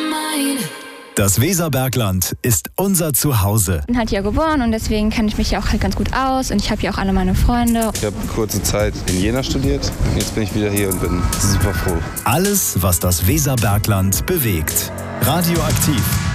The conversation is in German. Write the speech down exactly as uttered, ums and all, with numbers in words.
Das Weserbergland ist unser Zuhause. Ich bin halt hier geboren und deswegen kenne ich mich hier auch halt ganz gut aus und ich habe hier auch alle meine Freunde. Ich habe kurze Zeit in Jena studiert, jetzt bin ich wieder hier und bin super froh. Alles, was das Weserbergland bewegt. Radioaktiv.